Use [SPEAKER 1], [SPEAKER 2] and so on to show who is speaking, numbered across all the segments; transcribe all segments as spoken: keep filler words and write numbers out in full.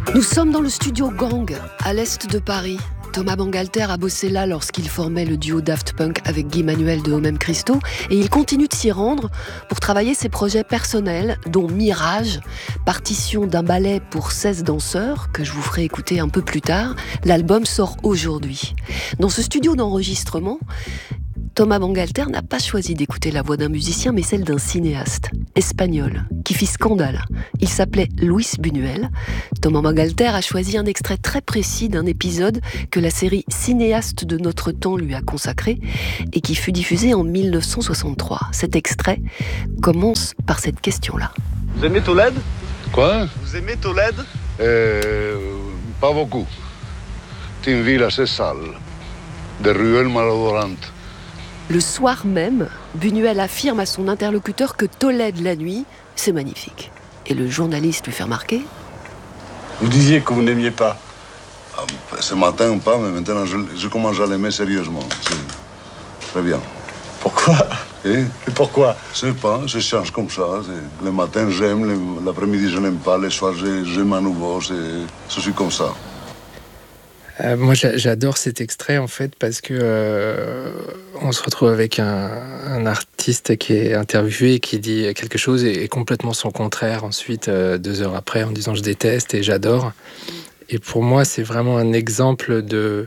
[SPEAKER 1] Nous sommes dans le studio Gang, à l'est de Paris. Thomas Bangalter a bossé là lorsqu'il formait le duo Daft Punk avec Guy Manuel de Homem Christo, et il continue de s'y rendre pour travailler ses projets personnels, dont Mirage, partition d'un ballet pour seize danseurs, que je vous ferai écouter un peu plus tard. L'album sort aujourd'hui. Dans ce studio d'enregistrement, Thomas Bangalter n'a pas choisi d'écouter la voix d'un musicien, mais celle d'un cinéaste espagnol qui fit scandale. Il s'appelait Luis Buñuel. Thomas Bangalter a choisi un extrait très précis d'un épisode que la série Cinéastes de notre temps lui a consacré et qui fut diffusé en mille neuf cent soixante-trois. Cet extrait commence par cette question-là.
[SPEAKER 2] Vous aimez Tolède ?
[SPEAKER 3] Quoi ?
[SPEAKER 2] Vous aimez Tolède ?
[SPEAKER 3] Euh, pas beaucoup. C'est une ville assez sale, des ruelles malodorantes.
[SPEAKER 1] Le soir même, Buñuel affirme à son interlocuteur que Tolède la nuit, c'est magnifique. Et le journaliste lui fait remarquer:
[SPEAKER 2] Vous disiez que vous n'aimiez pas.
[SPEAKER 3] Ah, ce matin pas, mais maintenant je, je commence à l'aimer sérieusement. C'est très bien.
[SPEAKER 2] Pourquoi ?
[SPEAKER 3] Et
[SPEAKER 2] Et pourquoi ?
[SPEAKER 3] je sais pas, je change comme ça. C'est, le matin j'aime, le, l'après-midi je n'aime pas, le soir j'aime à nouveau. C'est, je suis comme ça.
[SPEAKER 4] Euh, moi, j'adore cet extrait, en fait, parce que euh, on se retrouve avec un, un artiste qui est interviewé et qui dit quelque chose et, et complètement son contraire ensuite, euh, deux heures après, en disant « je déteste » et « j'adore ». Et pour moi, c'est vraiment un exemple de,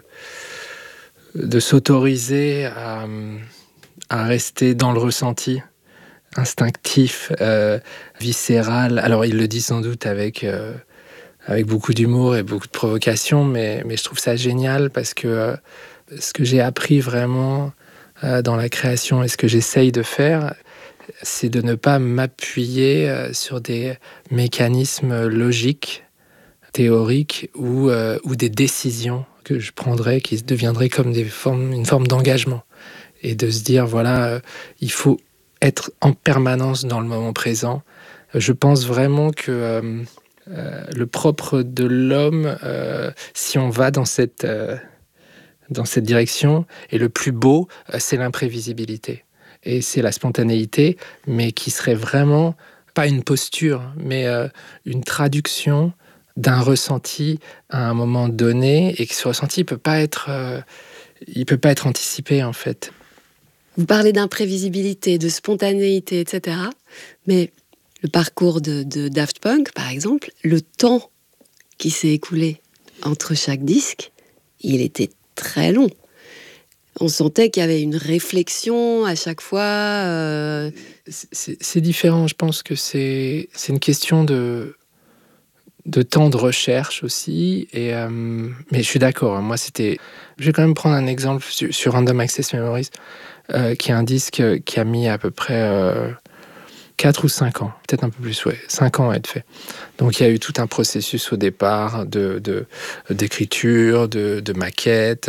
[SPEAKER 4] de s'autoriser à, à rester dans le ressenti, instinctif, euh, viscéral. Alors, il le dit sans doute avec... Euh, avec beaucoup d'humour et beaucoup de provocation, mais, mais je trouve ça génial parce que euh, ce que j'ai appris vraiment euh, dans la création et ce que j'essaye de faire, c'est de ne pas m'appuyer euh, sur des mécanismes logiques, théoriques ou, euh, ou des décisions que je prendrais qui deviendraient comme des formes, une forme d'engagement. Et de se dire, voilà, euh, il faut être en permanence dans le moment présent. Je pense vraiment que... Euh, Euh, le propre de l'homme, euh, si on va dans cette, euh, dans cette direction, et le plus beau, euh, c'est l'imprévisibilité. Et c'est la spontanéité, mais qui serait vraiment, pas une posture, mais euh, une traduction d'un ressenti à un moment donné, et que ce ressenti ne peut pas être, euh, il peut pas être anticipé, en fait.
[SPEAKER 1] Vous parlez d'imprévisibilité, de spontanéité, et cetera. Mais le parcours de, de Daft Punk, par exemple, le temps qui s'est écoulé entre chaque disque, il était très long. On sentait qu'il y avait une réflexion à chaque fois. Euh...
[SPEAKER 4] C'est, c'est différent, je pense que c'est, c'est une question de, de temps de recherche aussi. Et, euh, mais je suis d'accord, moi c'était... Je vais quand même prendre un exemple sur, sur Random Access Memories, euh, qui est un disque qui a mis à peu près... Euh, quatre ou cinq ans, peut-être un peu plus, ouais, cinq ans à être fait. Donc il y a eu tout un processus au départ de, de, d'écriture, de, de maquettes,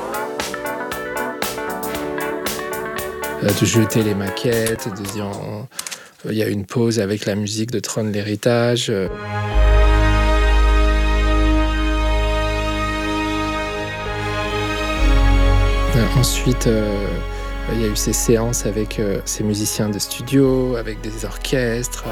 [SPEAKER 4] de jeter les maquettes, de dire... On, il y a eu une pause avec la musique de Trône l'héritage. Euh, ensuite... Euh, Il y a eu ces séances avec euh, ces musiciens de studio, avec des orchestres,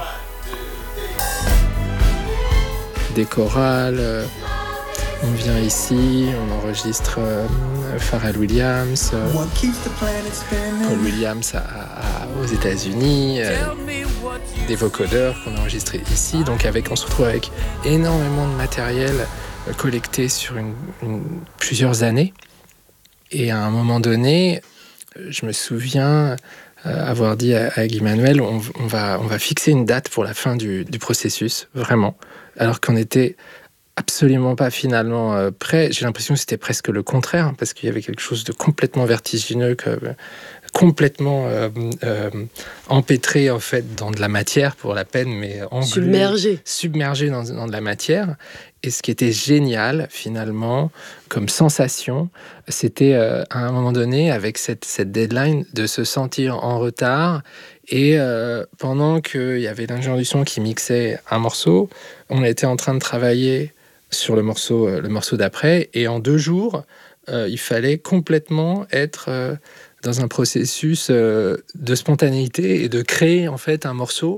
[SPEAKER 4] des chorales. Euh, on vient ici, on enregistre euh, Pharrell Williams, euh, Paul Williams à, à, aux États-Unis, euh, des vocodeurs qu'on a enregistrés ici. Donc avec, on se retrouve avec énormément de matériel euh, collecté sur une, une, plusieurs années. Et à un moment donné, je me souviens euh, avoir dit à, à Guy Manuel, on, on, va, on va fixer une date pour la fin du, du processus, vraiment. Alors qu'on n'était absolument pas finalement euh, prêt. J'ai l'impression que c'était presque le contraire, hein, parce qu'il y avait quelque chose de complètement vertigineux, que, euh, complètement euh, euh, empêtré en fait dans de la matière pour la peine, mais englué,
[SPEAKER 1] submergé,
[SPEAKER 4] submergé dans, dans de la matière. Et ce qui était génial, finalement, comme sensation, c'était euh, à un moment donné, avec cette, cette deadline, de se sentir en retard. Et euh, pendant qu'il y avait l'ingénieur du son qui mixait un morceau, on était en train de travailler sur le morceau, euh, le morceau d'après. Et en deux jours, euh, il fallait complètement être euh, dans un processus euh, de spontanéité et de créer en fait un morceau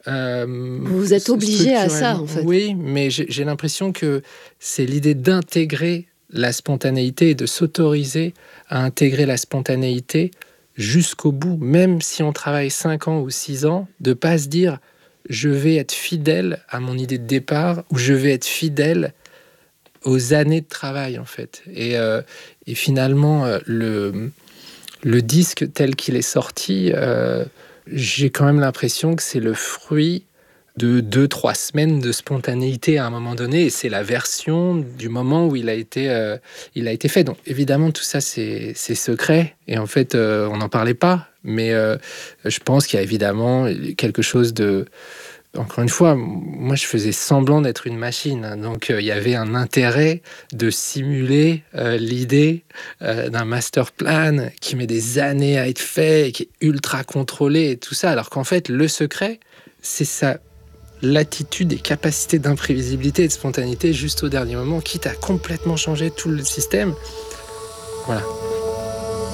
[SPEAKER 4] Euh,
[SPEAKER 1] vous êtes obligé à ça, en fait.
[SPEAKER 4] Oui, mais j'ai, j'ai l'impression que c'est l'idée d'intégrer la spontanéité et de s'autoriser à intégrer la spontanéité jusqu'au bout, même si on travaille cinq ans ou six ans, de ne pas se dire « je vais être fidèle à mon idée de départ » ou « je vais être fidèle aux années de travail », en fait. Et, euh, et finalement, euh, le, le disque tel qu'il est sorti, euh, j'ai quand même l'impression que c'est le fruit de deux, trois semaines de spontanéité à un moment donné, et c'est la version du moment où il a été, euh, il a été fait. Donc évidemment, tout ça, c'est, c'est secret, et en fait, euh, on n'en parlait pas, mais euh, je pense qu'il y a évidemment quelque chose de... Encore une fois, moi, je faisais semblant d'être une machine, hein, donc euh, il y avait un intérêt de simuler euh, l'idée euh, d'un master plan qui met des années à être fait, et qui est ultra contrôlé, et tout ça, alors qu'en fait, le secret, c'est ça. L'attitude et capacité d'imprévisibilité et de spontanéité juste au dernier moment, quitte à complètement changer tout le système. Voilà.